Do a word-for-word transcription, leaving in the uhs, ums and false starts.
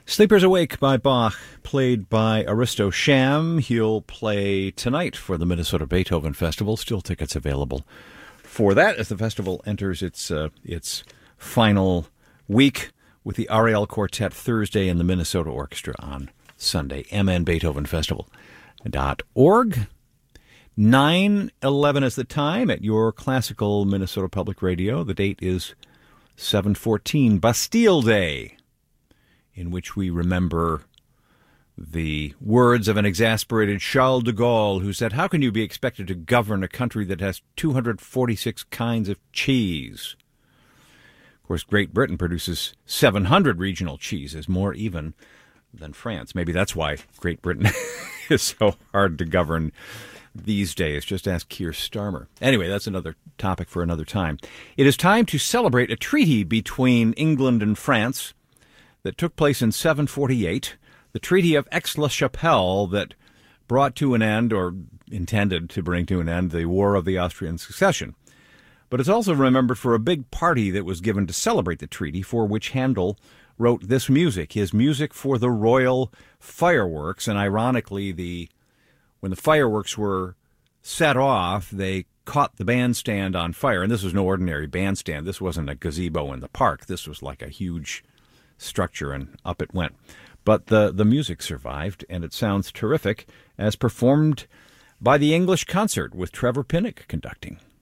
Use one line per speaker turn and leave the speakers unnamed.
Sleepers Awake by Bach, played by Aristo Sham. He'll play tonight for the Minnesota Beethoven Festival. Still tickets available for that as the festival enters its uh, its final week with the Ariel Quartet Thursday and the Minnesota Orchestra on Sunday. m n beethoven festival dot org. nine eleven is the time at your classical Minnesota Public Radio. The date is seven fourteen, Bastille Day, in which we remember the words of an exasperated Charles de Gaulle, who said, "How can you be expected to govern a country that has two hundred forty-six kinds of cheese?" Of course, Great Britain produces seven hundred regional cheeses, more even than France. Maybe that's why Great Britain is so hard to govern these days. Just ask Keir Starmer. Anyway, that's another topic for another time. It is time to celebrate a treaty between England and France that took place in seven forty-eight, the Treaty of Aix-la-Chapelle, that brought to an end, or intended to bring to an end, the War of the Austrian Succession. But it's also remembered for a big party that was given to celebrate the treaty, for which Handel wrote this music, his music for the royal fireworks. And ironically, the when the fireworks were set off, they caught the bandstand on fire. And this was no ordinary bandstand. This wasn't a gazebo in the park. This was like a huge structure, and up it went. But the, the music survived, and it sounds terrific, as performed by the English Concert with Trevor Pinnock conducting.